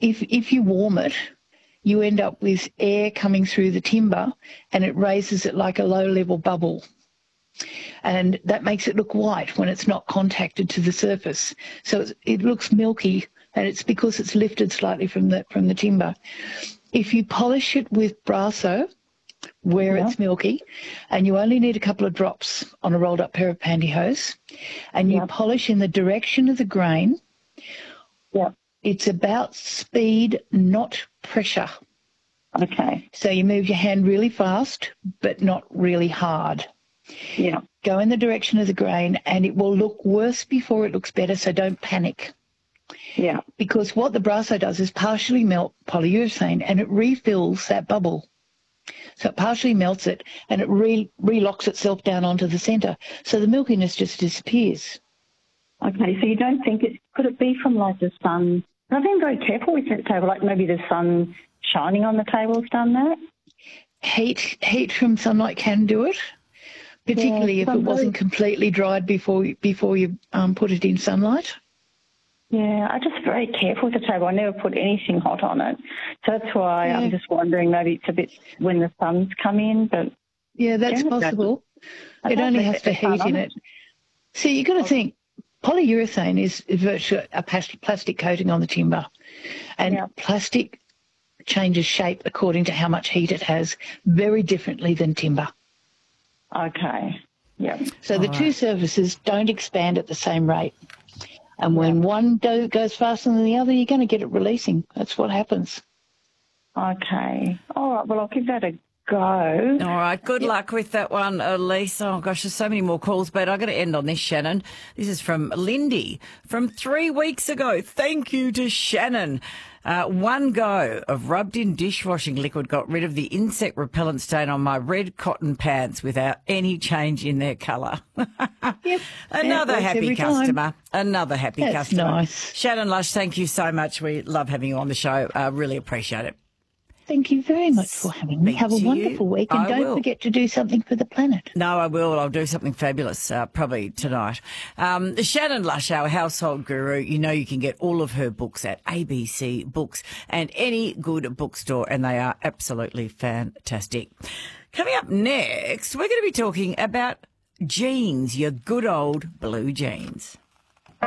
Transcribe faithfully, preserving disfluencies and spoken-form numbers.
if if you warm it, you end up with air coming through the timber and it raises it like a low-level bubble. And that makes it look white when it's not contacted to the surface. So it's, it looks milky, and it's because it's lifted slightly from the from the timber. If you polish it with Brasso, where yeah. it's milky, and you only need a couple of drops on a rolled-up pair of pantyhose, and you yeah. polish in the direction of the grain, yeah. it's about speed, not pressure. Okay. So you move your hand really fast, but not really hard. Yeah. Go in the direction of the grain, and it will look worse before it looks better, so don't panic. Yeah. Because what the Brasso does is partially melt polyurethane, and it refills that bubble. So it partially melts it, and it re- relocks itself down onto the centre. So the milkiness just disappears. Okay, so you don't think it, could it be from like the sun? I've been very careful with that table, like maybe the sun shining on the table's done that? Heat, heat from sunlight can do it. Particularly yeah, if it wasn't completely dried before before you um, put it in sunlight. Yeah, I'm just very careful with the table. I never put anything hot on it. So that's why yeah. I'm just wondering maybe it's a bit when the sun's come in. But yeah, that's possible. It only has to heat in it. So you've got to think, polyurethane is virtually a plastic coating on the timber. And yeah. plastic changes shape according to how much heat it has, very differently than timber. Okay, yeah. So the All two right. surfaces don't expand at the same rate. And when yeah. one do, goes faster than the other, you're going to get it releasing. That's what happens. Okay. All right, well, I'll give that a go. All right, good yep. luck with that one, Elise. Oh, gosh, there's so many more calls, but I've got to end on this, Shannon. This is from Lindy from three weeks ago. Thank you to Shannon. Uh, one go of rubbed-in dishwashing liquid got rid of the insect repellent stain on my red cotton pants without any change in their colour. Yep. Another yeah, happy customer. Time. Another happy That's customer. Nice. Shannon Lush, thank you so much. We love having you on the show. Uh, really appreciate it. Thank you very much for having me. Speak Have a to wonderful you. week, and I don't will. forget to do something for the planet. No, I will. I'll do something fabulous, uh, probably tonight. Um, Shannon Lush, our household guru, you know you can get all of her books at A B C Books and any good bookstore, and they are absolutely fantastic. Coming up next, we're going to be talking about jeans, your good old blue jeans.